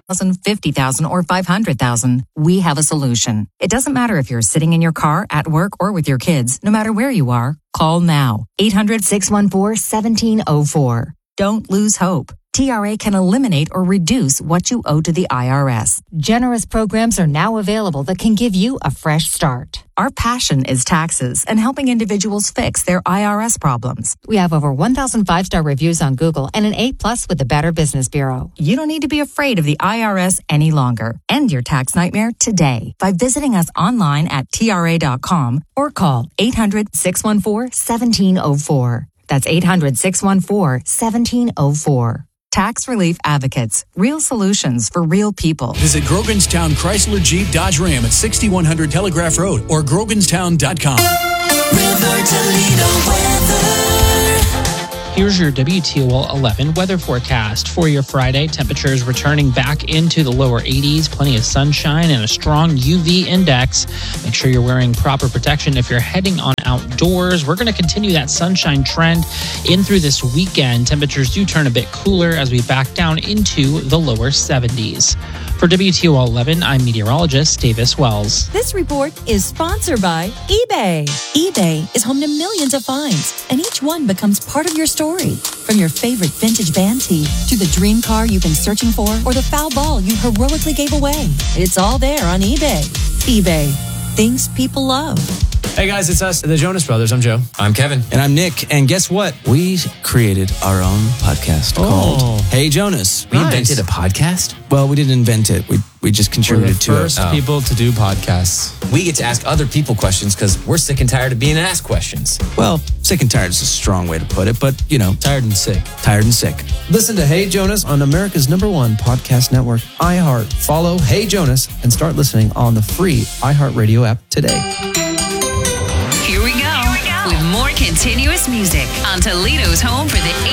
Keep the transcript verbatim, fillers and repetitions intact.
fifty thousand or five hundred thousand, we have a solution. It doesn't matter if you're sitting in your car, at work, or with your kids. No matter where you are, call now. eight hundred, six one four, one seven zero four. Don't lose hope. T R A can eliminate or reduce what you owe to the I R S. Generous programs are now available that can give you a fresh start. Our passion is taxes and helping individuals fix their I R S problems. We have over one thousand five-star reviews on Google and an A plus with the Better Business Bureau. You don't need to be afraid of the I R S any longer. End your tax nightmare today by visiting us online at T R A dot com or call eight hundred, six one four, one seven zero four. That's eight hundred, six one four, one seven zero four. Tax Relief Advocates. Real solutions for real people. Visit Groganstown Chrysler Jeep Dodge Ram at sixty-one hundred Telegraph Road or Groganstown dot com. River Toledo weather. Here's your W T O L eleven weather forecast. For your Friday, temperatures returning back into the lower eighties, plenty of sunshine and a strong U V index. Make sure you're wearing proper protection if you're heading on outdoors. We're going to continue that sunshine trend in through this weekend. Temperatures do turn a bit cooler as we back down into the lower seventies. For W T O L eleven, I'm meteorologist Davis Wells. This report is sponsored by eBay. eBay is home to millions of finds, and each one becomes part of your story. From your favorite vintage band tee to the dream car you've been searching for or the foul ball you heroically gave away. It's all there on eBay. eBay. Things people love. Hey guys, it's us, the Jonas Brothers. I'm Joe. I'm Kevin. And I'm Nick. And guess what? We created our own podcast oh. called Hey Jonas. We nice. invented a podcast? Well, we didn't invent it. We we just contributed we're the to first it. First people oh. to do podcasts. We get to ask other people questions because we're sick and tired of being asked questions. Well, sick and tired is a strong way to put it, but, you know. Tired and sick. Tired and sick. Listen to Hey Jonas on America's number one podcast network, iHeart. Follow Hey Jonas and start listening on the free iHeartRadio app today. Here we go with more continuous music on Toledo's home for the